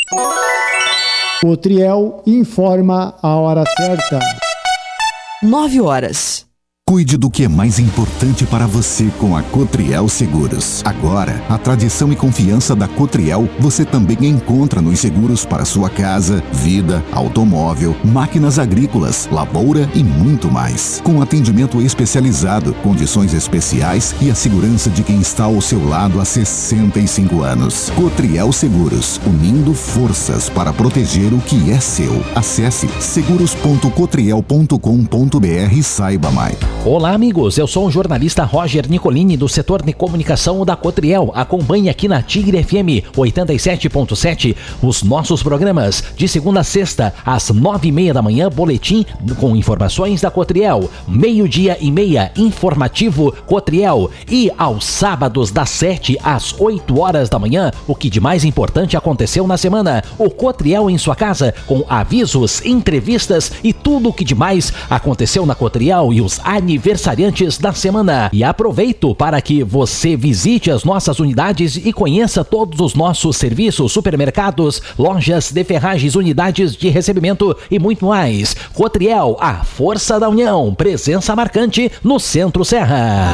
Cotriel informa a hora certa. 9h. Cuide do que é mais importante para você com a Cotriel Seguros. Agora, a tradição e confiança da Cotriel você também encontra nos seguros para sua casa, vida, automóvel, máquinas agrícolas, lavoura e muito mais. Com atendimento especializado, condições especiais e a segurança de quem está ao seu lado há 65 anos. Cotriel Seguros, unindo forças para proteger o que é seu. Acesse seguros.cotriel.com.br e saiba mais. Olá, amigos, eu sou o jornalista Roger Nicolini do setor de comunicação da Cotriel. Acompanhe aqui na Tigre FM 87.7 os nossos programas de segunda a sexta às 9h30 da manhã, boletim com informações da Cotriel, 12h30, informativo Cotriel, e aos sábados das 7 às 8h da manhã, o que de mais importante aconteceu na semana, o Cotriel em sua casa, com avisos, entrevistas e tudo o que de mais aconteceu na Cotriel e os aniversariantes da semana. E aproveito para que você visite as nossas unidades e conheça todos os nossos serviços, supermercados, lojas de ferragens, unidades de recebimento e muito mais. Cotriel, a força da união, presença marcante no Centro Serra.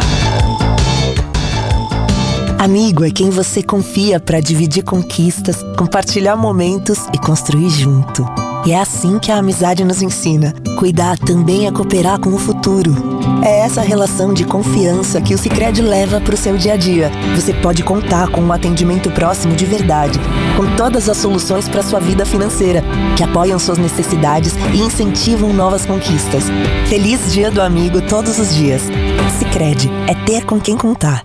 Amigo é quem você confia para dividir conquistas, compartilhar momentos e construir junto. E é assim que a amizade nos ensina. Cuidar também é cooperar com o futuro. É essa relação de confiança que o Sicredi leva para o seu dia a dia. Você pode contar com um atendimento próximo de verdade, com todas as soluções para sua vida financeira, que apoiam suas necessidades e incentivam novas conquistas. Feliz Dia do Amigo todos os dias. Sicredi é ter com quem contar.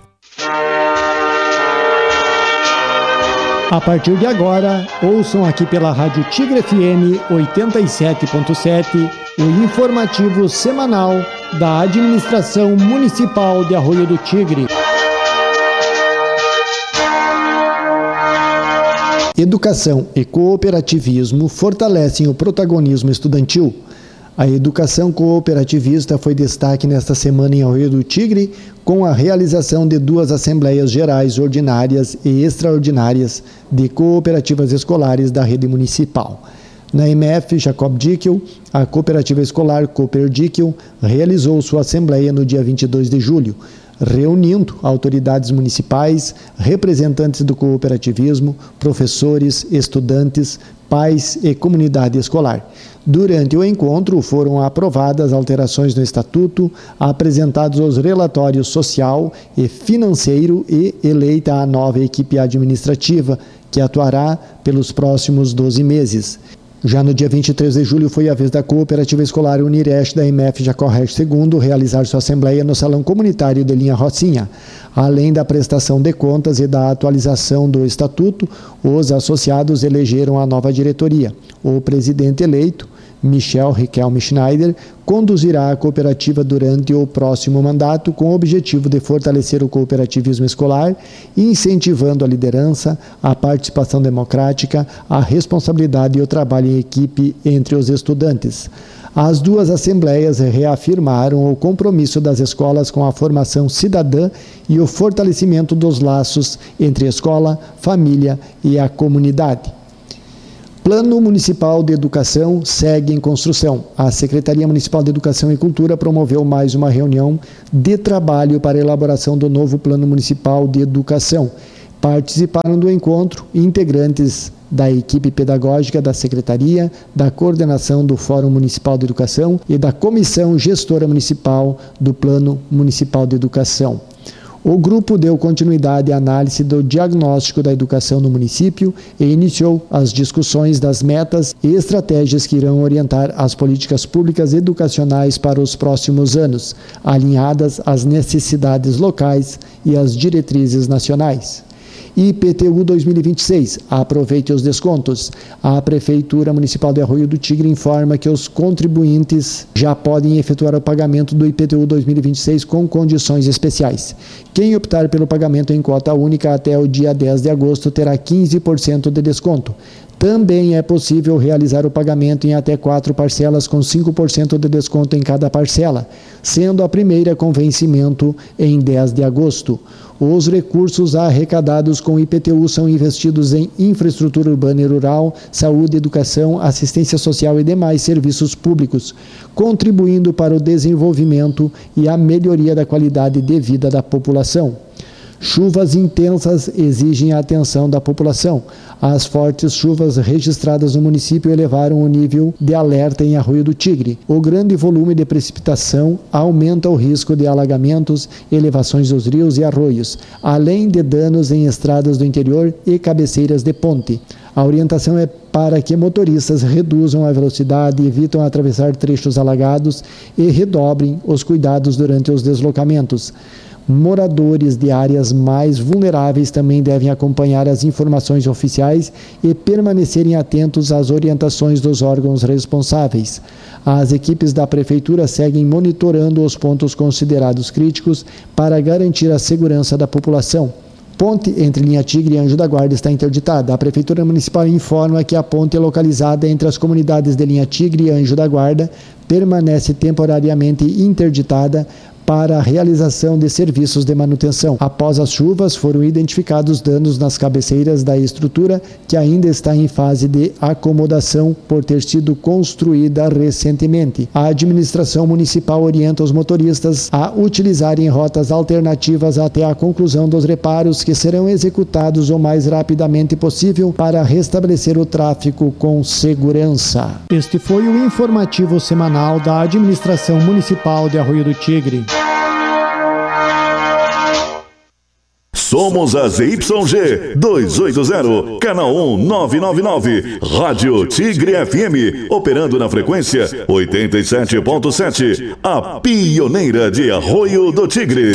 A partir de agora, ouçam aqui pela Rádio Tigre FM 87.7 o informativo semanal da Administração Municipal de Arroio do Tigre. Educação e cooperativismo fortalecem o protagonismo estudantil. A educação cooperativista foi destaque nesta semana em Arroio do Tigre, com a realização de 2 Assembleias Gerais Ordinárias e Extraordinárias de Cooperativas Escolares da rede municipal. Na MF Jacob Dickel, a cooperativa escolar Cooper Dickel realizou sua assembleia no dia 22 de julho, reunindo autoridades municipais, representantes do cooperativismo, professores, estudantes, pais e comunidade escolar. Durante o encontro, foram aprovadas alterações no Estatuto, apresentados os relatórios social e financeiro e eleita a nova equipe administrativa, que atuará pelos próximos 12 meses. Já no dia 23 de julho foi a vez da Cooperativa Escolar Unireste da MF Jacó Resch II realizar sua assembleia no Salão Comunitário de Linha Rocinha. Além da prestação de contas e da atualização do Estatuto, os associados elegeram a nova diretoria. O presidente eleito, Michel Riquelme Schneider, conduzirá a cooperativa durante o próximo mandato com o objetivo de fortalecer o cooperativismo escolar, incentivando a liderança, a participação democrática, a responsabilidade e o trabalho em equipe entre os estudantes. As 2 assembleias reafirmaram o compromisso das escolas com a formação cidadã e o fortalecimento dos laços entre escola, família e a comunidade. Plano Municipal de Educação segue em construção. A Secretaria Municipal de Educação e Cultura promoveu mais uma reunião de trabalho para a elaboração do novo Plano Municipal de Educação. Participaram do encontro integrantes da equipe pedagógica da Secretaria, da coordenação do Fórum Municipal de Educação e da Comissão Gestora Municipal do Plano Municipal de Educação. O grupo deu continuidade à análise do diagnóstico da educação no município e iniciou as discussões das metas e estratégias que irão orientar as políticas públicas educacionais para os próximos anos, alinhadas às necessidades locais e às diretrizes nacionais. IPTU 2026. Aproveite os descontos. A Prefeitura Municipal de Arroio do Tigre informa que os contribuintes já podem efetuar o pagamento do IPTU 2026 com condições especiais. Quem optar pelo pagamento em cota única até o dia 10 de agosto terá 15% de desconto. Também é possível realizar o pagamento em até 4 parcelas com 5% de desconto em cada parcela, sendo a primeira com vencimento em 10 de agosto. Os recursos arrecadados com IPTU são investidos em infraestrutura urbana e rural, saúde, educação, assistência social e demais serviços públicos, contribuindo para o desenvolvimento e a melhoria da qualidade de vida da população. Chuvas intensas exigem a atenção da população. As fortes chuvas registradas no município elevaram o nível de alerta em Arroio do Tigre. O grande volume de precipitação aumenta o risco de alagamentos, elevações dos rios e arroios, além de danos em estradas do interior e cabeceiras de ponte. A orientação é para que motoristas reduzam a velocidade, evitam atravessar trechos alagados e redobrem os cuidados durante os deslocamentos. Moradores de áreas mais vulneráveis também devem acompanhar as informações oficiais e permanecerem atentos às orientações dos órgãos responsáveis. As equipes da Prefeitura seguem monitorando os pontos considerados críticos para garantir a segurança da população. Ponte entre Linha Tigre e Anjo da Guarda está interditada. A Prefeitura Municipal informa que a ponte localizada entre as comunidades de Linha Tigre e Anjo da Guarda permanece temporariamente interditada para a realização de serviços de manutenção. Após as chuvas, foram identificados danos nas cabeceiras da estrutura, que ainda está em fase de acomodação por ter sido construída recentemente. A administração municipal orienta os motoristas a utilizarem rotas alternativas até a conclusão dos reparos, que serão executados o mais rapidamente possível para restabelecer o tráfego com segurança. Este foi o informativo semanal da Administração Municipal de Arroio do Tigre. Somos a ZYG 280, canal 1999, Rádio Tigre FM, operando na frequência 87.7, a pioneira de Arroio do Tigre.